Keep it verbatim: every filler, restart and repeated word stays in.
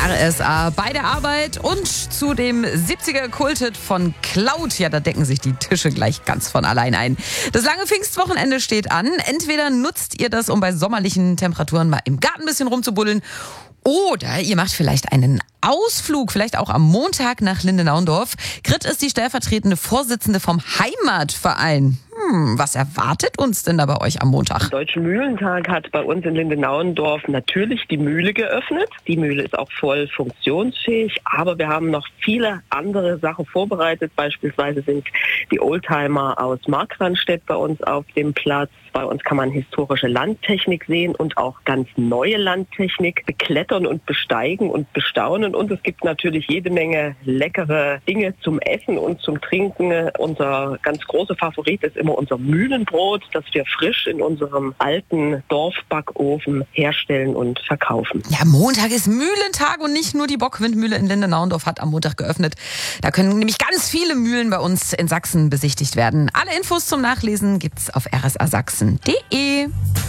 R S A bei der Arbeit und zu dem siebziger-Kulthit von Cloud. Ja, da decken sich die Tische gleich ganz von allein ein. Das lange Pfingstwochenende steht an. Entweder nutzt ihr das, um bei sommerlichen Temperaturen mal im Garten ein bisschen rumzubuddeln, oder ihr macht vielleicht einen Ausflug, vielleicht auch am Montag nach Lindenauendorf. Grit ist die stellvertretende Vorsitzende vom Heimatverein. Hm, was erwartet uns denn da bei euch am Montag? Am Deutschen Mühlentag hat bei uns in Lindenauendorf natürlich die Mühle geöffnet. Die Mühle ist auch voll funktionsfähig, aber wir haben noch viele andere Sachen vorbereitet. Beispielsweise sind die Oldtimer aus Markranstädt bei uns auf dem Platz. Bei uns kann man historische Landtechnik sehen und auch ganz neue Landtechnik beklettern und besteigen und bestaunen. Und es gibt natürlich jede Menge leckere Dinge zum Essen und zum Trinken. Unser ganz großer Favorit ist immer unser Mühlenbrot, das wir frisch in unserem alten Dorfbackofen herstellen und verkaufen. Ja, Montag ist Mühlentag und nicht nur die Bockwindmühle in Lindenauendorf hat am Montag geöffnet. Da können nämlich ganz viele Mühlen bei uns in Sachsen besichtigt werden. Alle Infos zum Nachlesen gibt's auf r s a sachsen punkt d e.